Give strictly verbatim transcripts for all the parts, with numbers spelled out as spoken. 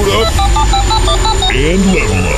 Load up and level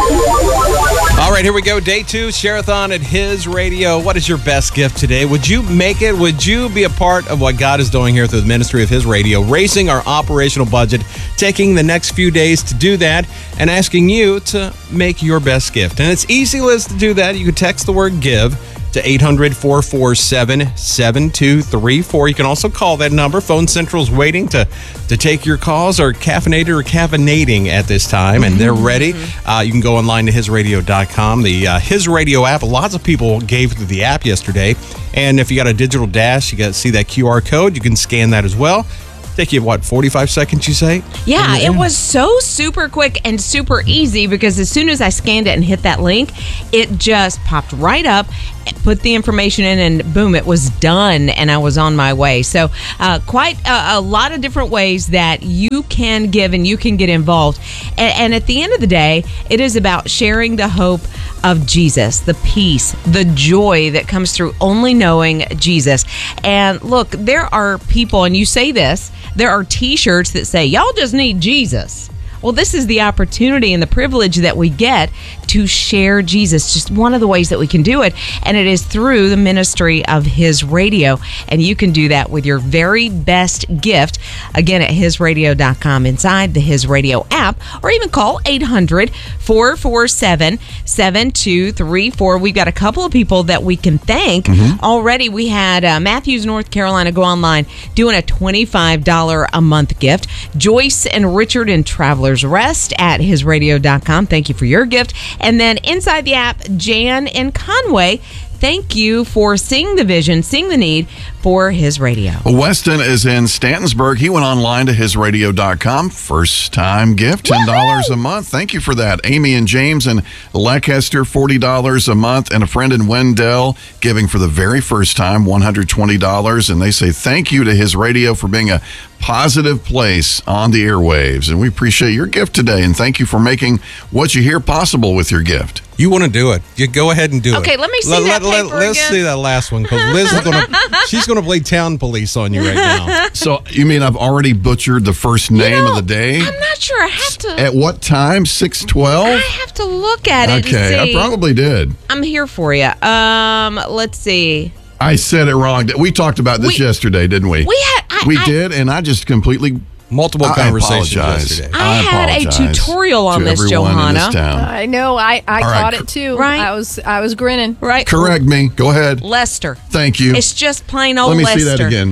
up. All right, here we go. Day two, Share-a-thon at His Radio. What is your best gift today? Would you make it? Would you be a part of what God is doing here through the ministry of His Radio, raising our operational budget, taking the next few days to do that, and asking you to make your best gift? And it's easy, Liz, to do that. You can text the word GIVE to eight hundred, four four seven, seven two three four. You can also call that number. Phone Central's waiting to, to take your calls, or caffeinated or caffeinating at this time, and they're ready. Uh, you can go online to his radio dot com. The uh, His Radio app, lots of people gave through the app yesterday. And if you got a digital dash, you got to see that Q R code. You can scan that as well. Take you, what, forty-five seconds, you say? Yeah, it was so super quick and super easy, because as soon as I scanned it and hit that link, it just popped right up, put the information in, and boom, it was done, and I was on my way. So uh, quite a, a lot of different ways that you can give and you can get involved. And, and at the end of the day, it is about sharing the hope of Jesus, the peace, the joy that comes through only knowing Jesus. And look, there are people, and you say this, there are t-shirts that say, y'all just need Jesus. Well, this is the opportunity and the privilege that we get to share Jesus. Just one of the ways that we can do it, and it is through the ministry of His Radio. And you can do that with your very best gift, again, at his radio dot com, inside the His Radio app, or even call eight hundred, four four seven, seven two three four. We've got a couple of people that we can thank. Mm-hmm. Already, we had uh, Matthews, North Carolina, go online, doing a twenty-five dollars a month gift. Joyce and Richard in Travelers Rest at his radio dot com. Thank you for your gift. And then inside the app, Jan in Conway, thank you for seeing the vision, seeing the need for His Radio. Weston is in Stantonsburg. He went online to his radio dot com. First time gift, ten dollars Woo-hoo! A month. Thank you for that. Amy and James in Leicester, forty dollars a month. And a friend in Wendell giving for the very first time, one hundred twenty dollars. And they say thank you to His Radio for being a positive place on the airwaves. And we appreciate your gift today. And thank you for making what you hear possible with your gift. You want to do it. You go ahead and do okay, it. Okay, let me see let, that let, paper let, Let's again. see that last one, because Liz is going to, she's going to play town police on you right now. So, you mean I've already butchered the first name you know, of the day? I'm not sure. I have to. At what time? six twelve? I have to look at it Okay, and see. I probably did. I'm here for you. Um, let's see. I said it wrong. We talked about this we, yesterday, didn't we? We had. I, we I, did, and I just completely... Multiple I conversations apologize. yesterday. I, I had a tutorial on this, Johanna. I know. I, I caught right. it too. Right. I was I was grinning. Right. Correct me. Go ahead. Lester. Thank you. It's just plain old Let me Lester. see that again.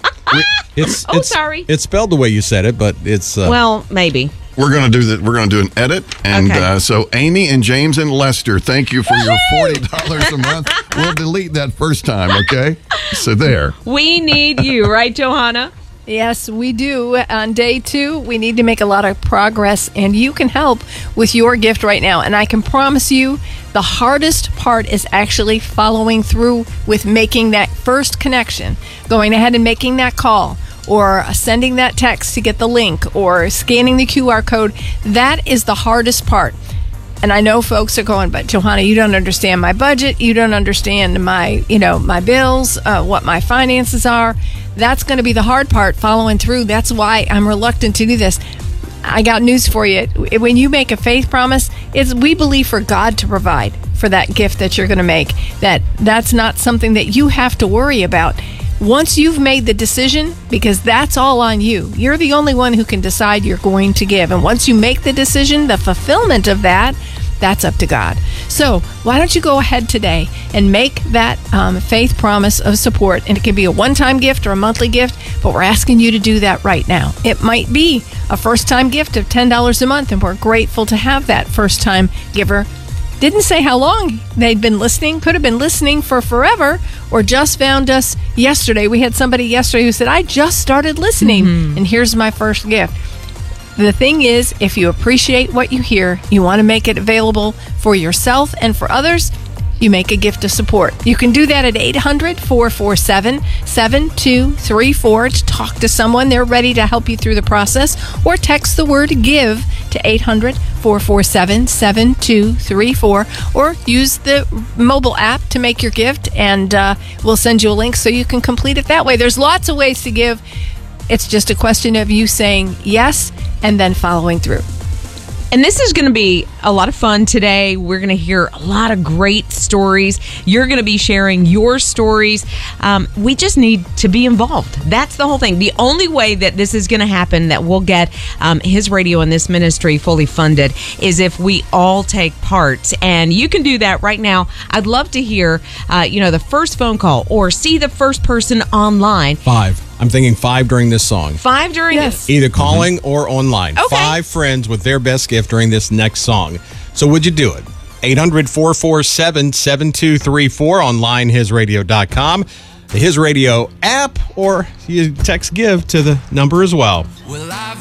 It's, oh, it's, sorry. It's spelled the way you said it, but it's... Uh, well, maybe. We're gonna do that. We're gonna do an edit, and Okay. uh, so Amy and James and Lester, thank you for your forty dollars a month. We'll delete that first time, okay? So there. We need you, right, Johanna? Yes, we do. On day two, we need to make a lot of progress, and you can help with your gift right now. And I can promise you, the hardest part is actually following through with making that first connection, going ahead and making that call, or sending that text to get the link, or scanning the Q R code. That is the hardest part. And I know folks are going, but Johanna, you don't understand my budget. You don't understand my, you know, my bills, uh, what my finances are. That's going to be the hard part, following through. That's why I'm reluctant to do this. I got news for you. When you make a faith promise, it's we believe for God to provide for that gift that you're going to make. That that's not something that you have to worry about. Once you've made the decision, because that's all on you. You're the only one who can decide you're going to give. And once you make the decision, the fulfillment of that, that's up to God. So why don't you go ahead today and make that um, faith promise of support. And it can be a one-time gift or a monthly gift, but we're asking you to do that right now. It might be a first-time gift of ten dollars a month, and we're grateful to have that first-time giver. Didn't say how long they'd been listening. Could have been listening for forever, or just found us yesterday. We had somebody yesterday who said, I just started listening, mm-hmm. and here's my first gift. The thing is, if you appreciate what you hear, you want to make it available for yourself and for others, you make a gift of support. You can do that at eight hundred, four four seven, seven two three four to talk to someone. They're ready to help you through the process. Or text the word GIVE to eight hundred, four four seven, seven two three four. Or use the mobile app to make your gift, and uh, we'll send you a link so you can complete it that way. There's lots of ways to give. It's just a question of you saying yes and then following through. And this is going to be a lot of fun today. We're going to hear a lot of great stories. You're going to be sharing your stories. Um, we just need to be involved. That's the whole thing. The only way that this is going to happen, that we'll get um, His Radio and this ministry fully funded, is if we all take part. And you can do that right now. I'd love to hear, uh, you know, the first phone call or see the first person online. Five. I'm thinking five during this song. Five during Yes. Either calling or online. Okay. Five friends with their best gift during this next song. So would you do it? eight hundred, four four seven, seven two three four, online his radio dot com, the His Radio app, or you text GIVE to the number as well.